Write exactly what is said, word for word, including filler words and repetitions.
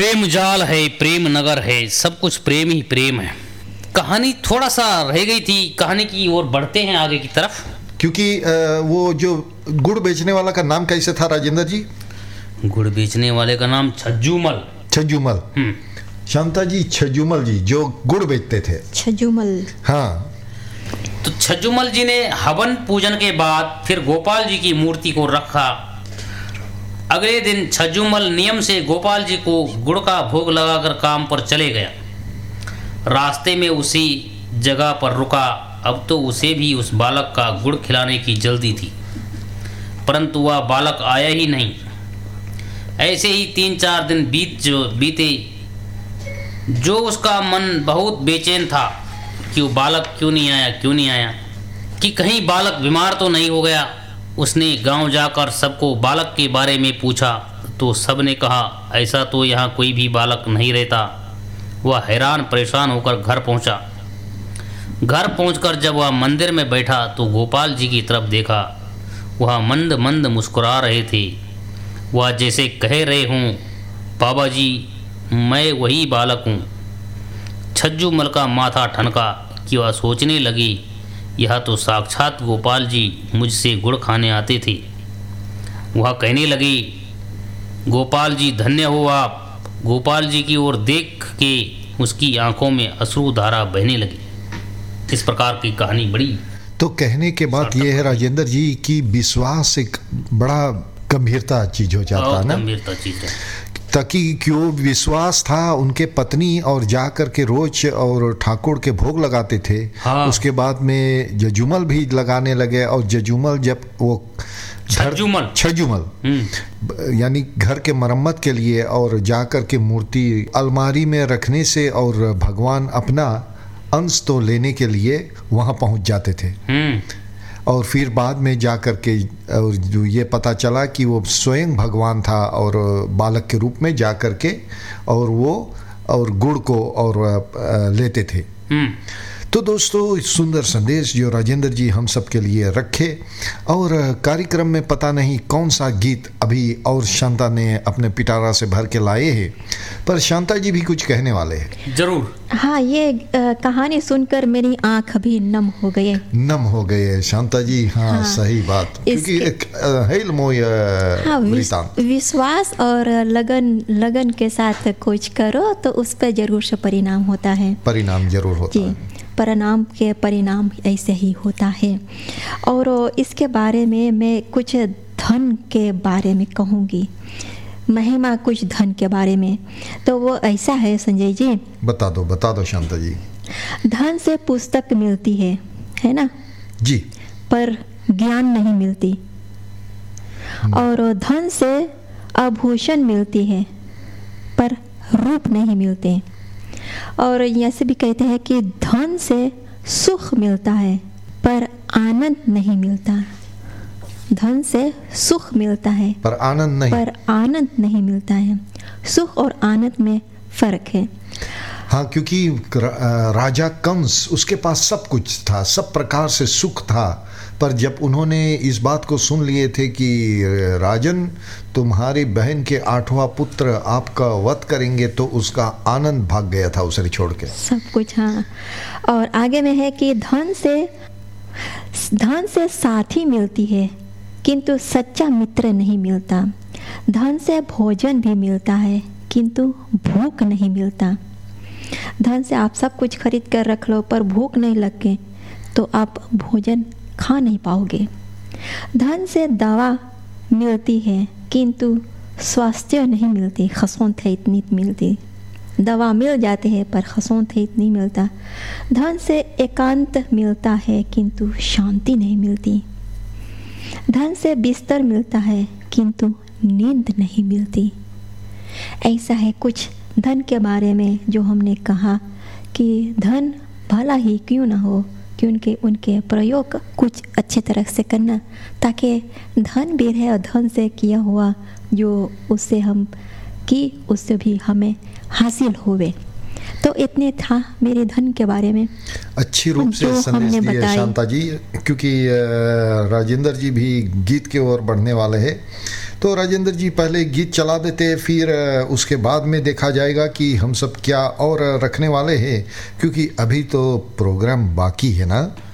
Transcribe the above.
प्रेम जाल है, प्रेम नगर है, सब कुछ प्रेम ही प्रेम है। कहानी थोड़ा सा रह गई थी, कहानी की ओर बढ़ते हैं आगे की तरफ। क्योंकि वो जो गुड़ बेचने वाला का नाम कैसे था राजेंद्र जी? गुड़ बेचने वाले का नाम छज्जूमल। छज्जूमल। शांता जी, छज्जूमल जी जो गुड़ बेचते थे। छज्जूमल। हाँ, तो छज्जूमल जी ने हवन पूजन के बाद फिर गोपाल जी की मूर्ति को रखा। अगले दिन छज्जूमल नियम से गोपाल जी को गुड़ का भोग लगाकर काम पर चले गया। रास्ते में उसी जगह पर रुका। अब तो उसे भी उस बालक का गुड़ खिलाने की जल्दी थी, परंतु वह बालक आया ही नहीं। ऐसे ही तीन चार दिन बीत जो बीते जो उसका मन बहुत बेचैन था कि वो बालक क्यों नहीं आया क्यों नहीं आया कि कहीं बालक बीमार तो नहीं हो गया। उसने गांव जाकर सबको बालक के बारे में पूछा तो सब ने कहा ऐसा तो यहाँ कोई भी बालक नहीं रहता। वह हैरान परेशान होकर घर पहुँचा। घर पहुंचकर जब वह मंदिर में बैठा तो गोपाल जी की तरफ देखा। वह मंद मंद मुस्कुरा रहे थे। वह जैसे कह रहे हों, बाबा जी मैं वही बालक हूँ। छज्जूमल का माथा ठनका कि वह सोचने लगी यह तो साक्षात गोपाल जी मुझसे गुड़ खाने आते थे। वह कहने लगी, गोपाल जी धन्य हो आप। गोपाल जी की ओर देख के उसकी आंखों में अश्रु धारा बहने लगी। इस प्रकार की कहानी बड़ी। तो कहने के बाद ये है राजेंद्र जी कि विश्वास एक बड़ा गंभीरता चीज हो जाता है ना, गंभीरता चीज है। ताकि क्यों विश्वास था उनके पत्नी और जा कर के रोज और ठाकुर के भोग लगाते थे। हाँ। उसके बाद में जजुमल भी लगाने लगे और जजुमल जब वो छज्जूमल छज्जूमल यानी घर के मरम्मत के लिए और जा कर के मूर्ति अलमारी में रखने से और भगवान अपना अंश तो लेने के लिए वहाँ पहुँच जाते थे। और फिर बाद में जा कर के और जो ये पता चला कि वो स्वयं भगवान था और बालक के रूप में जा कर के और वो और गुड़ को और लेते थे। तो दोस्तों सुंदर संदेश जो राजेंद्र जी हम सब के लिए रखे। और कार्यक्रम में पता नहीं कौन सा गीत अभी और शांता ने अपने पिटारा से भर के लाए हैं, पर शांता जी भी कुछ कहने वाले हैं। जरूर। हाँ, ये आ, कहानी सुनकर मेरी आंख अभी नम हो गई नम हो गई शांता जी। हाँ, हाँ सही बात। क्योंकि एक हाँ, विस, विश्वास और लगन लगन के साथ कुछ करो तो उस पर जरूर से परिणाम होता है। परिणाम जरूर होता है। परिणाम के परिणाम ऐसे ही होता है। और इसके बारे में मैं कुछ धन के बारे में कहूँगी, महिमा कुछ धन के बारे में। तो वो ऐसा है संजय जी। बता दो बता दो शांता जी। धन से पुस्तक मिलती है है ना जी, पर ज्ञान नहीं मिलती। और धन से आभूषण मिलती है पर रूप नहीं मिलते। और ऐसे भी कहते हैं कि धन से सुख मिलता है पर आनंद नहीं मिलता। धन से सुख मिलता है पर आनंद नहीं पर आनंद नहीं मिलता है। सुख और आनंद में फर्क है। हाँ, क्योंकि राजा कंस उसके पास सब कुछ था, सब प्रकार से सुख था, पर जब उन्होंने इस बात को सुन लिए थे कि राजन तुम्हारी बहन के आठवां पुत्र आपका वध करेंगे, तो उसका आनंद भाग गया था उसे छोड़ के सब कुछ। हाँ, और आगे में है कि धन से धन से साथी मिलती है किंतु सच्चा मित्र नहीं मिलता। धन से भोजन भी मिलता है किंतु भूख नहीं मिलता। धन से आप सब कुछ खरीद कर रख लो पर भूख नहीं लगे तो आप भोजन खा नहीं पाओगे। धन से दवा मिलती है किंतु स्वास्थ्य नहीं मिलती, खसों थे इतनी मिलती। दवा मिल जाती है पर खसों थे इतनी मिलता। धन से एकांत मिलता है किंतु शांति नहीं मिलती। धन से बिस्तर मिलता है किंतु नींद नहीं मिलती। ऐसा है कुछ धन के बारे में जो हमने कहा कि धन भला ही क्यों ना हो, कि उनके उनके प्रयोग कुछ अच्छे तरह से करना, ताकि धन भी रहे और धन से किया हुआ जो उससे हम की उससे भी हमें हासिल होवे। तो इतने था मेरे धन के बारे में अच्छी रूप से संदेश दिए शांता जी। क्योंकि राजेंद्र जी भी गीत की ओर बढ़ने वाले हैं, तो राजेंद्र जी पहले गीत चला देते, फिर उसके बाद में देखा जाएगा कि हम सब क्या और रखने वाले हैं, क्योंकि अभी तो प्रोग्राम बाकी है ना।